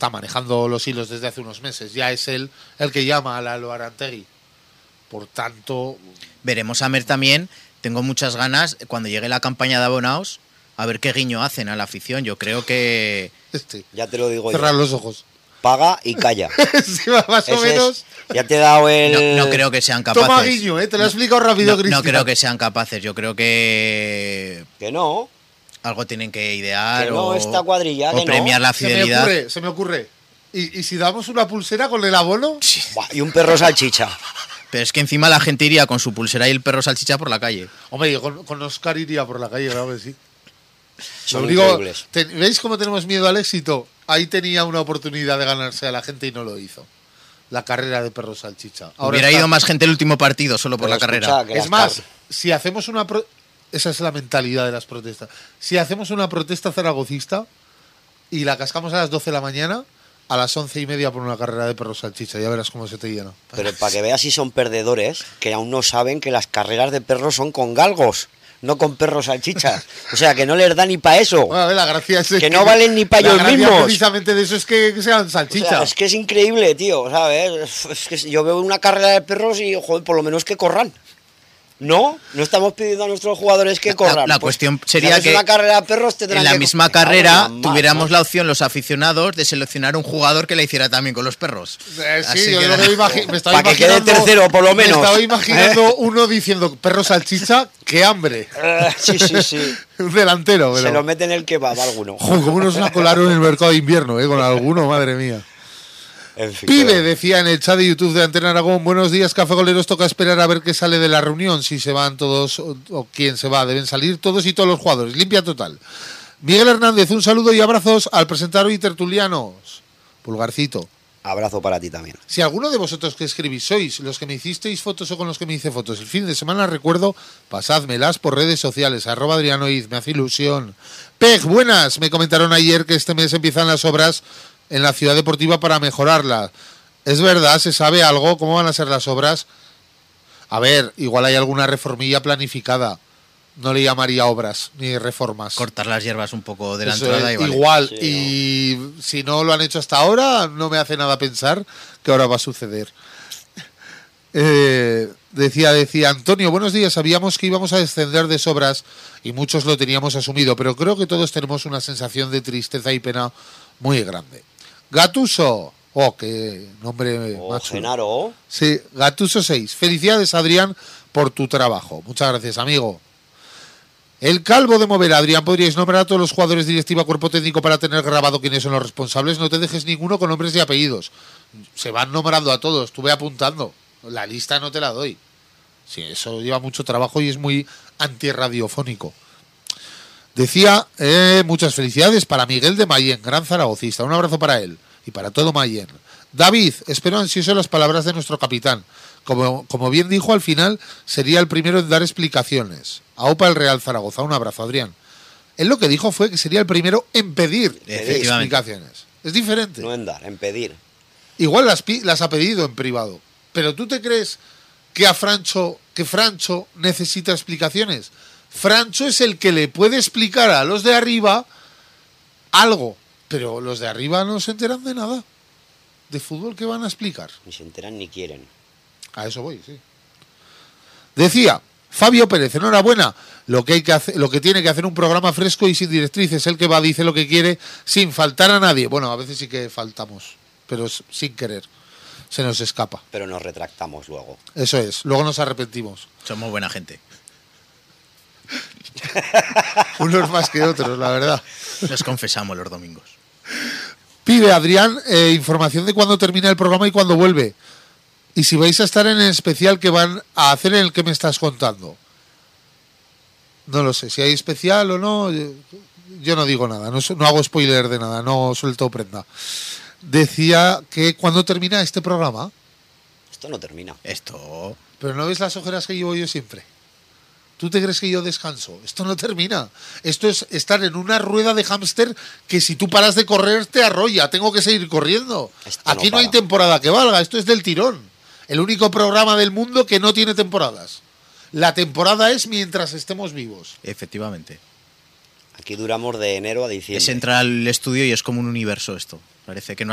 está manejando los hilos desde hace unos meses. Ya es él el que llama a Lalo Arantegui. Por tanto... Veremos a Mer también. Tengo muchas ganas, cuando llegue la campaña de abonados, a ver qué guiño hacen a la afición. Yo creo que... Ya te lo digo yo. Cerrar los ojos. Paga y calla. Sí, más o menos. Ya te he dado el... No creo que sean capaces. Toma guiño, te lo he explicado rápido, Cristian. No creo que sean capaces. Yo creo que... Que no. Algo tienen que idear que no, o, esta cuadrilla, o que premiar no. la fidelidad. Se me ocurre. ¿Y si damos una pulsera con el abono? Sí. Y un perro salchicha. Pero es que encima la gente iría con su pulsera y el perro salchicha por la calle. Hombre, yo con Oscar iría por la calle, claro que sí. Son digo, increíbles. ¿Veis cómo tenemos miedo al éxito? Ahí tenía una oportunidad de ganarse a la gente y no lo hizo. La carrera de perro salchicha. Hubiera ido más gente el último partido solo por Pero la carrera. escucha, que Es más, si hacemos una... Esa es la mentalidad de las protestas. Si hacemos una protesta zaragocista y la cascamos a las 12 de la mañana, a las 11:30 por una carrera de perro salchicha. Ya verás cómo se te llena. Pero para que veas si son perdedores, que aún no saben que las carreras de perros son con galgos, no con perros salchichas. O sea, que no les da ni para eso. Bueno, a ver, la gracia es que no valen ni para ellos mismos. Precisamente de eso es que sean salchichas. O sea, es que es increíble, tío, ¿sabes? Es que yo veo una carrera de perros y, joder, por lo menos que corran. No estamos pidiendo a nuestros jugadores que corran. La cuestión sería que una carrera de perros en la misma carrera tuviéramos la opción los aficionados de seleccionar un jugador que la hiciera también con los perros. Sí, yo me estaba para que quede tercero, por lo menos. Me estaba imaginando uno diciendo perro salchicha, qué hambre. Sí. Un delantero. Pero... Se lo mete en el kebab alguno. Joder, como nos la colaron en el mercado de invierno, con alguno, madre mía. En fin, Pibe decía en el chat de YouTube de Antena Aragón: buenos días, Café Goleros, toca esperar a ver qué sale de la reunión, si se van todos o quién se va. Deben salir todos y todos los jugadores, limpia total. Miguel Hernández, un saludo y abrazos al presentador y tertulianos. Pulgarcito. Abrazo para ti también. Si alguno de vosotros que escribís sois los que me hicisteis fotos o con los que me hice fotos el fin de semana, recuerdo, pasádmelas por redes sociales, @AdrianoIz, me hace ilusión. Peg, buenas, me comentaron ayer que este mes empiezan las obras en la ciudad deportiva para mejorarla. ¿Es verdad? ¿Se sabe algo? ¿Cómo van a ser las obras? A ver, igual hay alguna reformilla planificada. No le llamaría obras ni reformas. Cortar las hierbas un poco de la Eso entrada es, y vale. igual. Sí, y si no lo han hecho hasta ahora, no me hace nada pensar que ahora va a suceder. Decía Antonio, buenos días, sabíamos que íbamos a descender de sobras y muchos lo teníamos asumido, pero creo que todos tenemos una sensación de tristeza y pena muy grande. Gatuso, qué nombre más chulo. Genaro. Sí, Gatuso 6. Felicidades, Adrián, por tu trabajo. Muchas gracias, amigo. El calvo de mover, Adrián, ¿podríais nombrar a todos los jugadores, directiva, cuerpo técnico para tener grabado quiénes son los responsables? No te dejes ninguno con nombres y apellidos. Se van nombrando a todos, tú ve apuntando. La lista no te la doy. Sí, eso lleva mucho trabajo y es muy antirradiofónico. Decía, muchas felicidades para Miguel de Mayén, gran zaragocista. Un abrazo para él y para todo Mayén. David, espero ansioso las palabras de nuestro capitán. Como bien dijo, al final sería el primero en dar explicaciones. AUPA el Real Zaragoza. Un abrazo, Adrián. Él lo que dijo fue que sería el primero en pedir explicaciones. Es diferente. No en dar, en pedir. Igual las ha pedido en privado. Pero ¿tú te crees que Francho necesita explicaciones? Francho es el que le puede explicar a los de arriba algo. Pero los de arriba no se enteran de nada. ¿De fútbol qué van a explicar? Ni se enteran ni quieren. A eso voy, sí. Decía Fabio Pérez, enhorabuena. Lo que tiene que hacer un programa fresco y sin directrices. El que va, dice lo que quiere, sin faltar a nadie. Bueno, a veces sí que faltamos, pero sin querer. Se nos escapa. Pero nos retractamos luego. Eso es, luego nos arrepentimos. Somos buena gente. Unos más que otros, la verdad. Nos confesamos los domingos. Pide Adrián información de cuándo termina el programa y cuándo vuelve. Y si vais a estar en el especial que van a hacer en el que me estás contando. No lo sé, si hay especial o no, yo no digo nada, no hago spoiler de nada, no suelto prenda. Decía que cuándo termina este programa. Esto no termina. Esto... Pero no ves las ojeras que llevo yo siempre. ¿Tú te crees que yo descanso? Esto no termina. Esto es estar en una rueda de hámster que si tú paras de correr te arrolla. Tengo que seguir corriendo. Aquí no hay temporada que valga. Esto es del tirón. El único programa del mundo que no tiene temporadas. La temporada es mientras estemos vivos. Efectivamente. Aquí duramos de enero a diciembre. Es entrar al estudio y es como un universo esto. Parece que no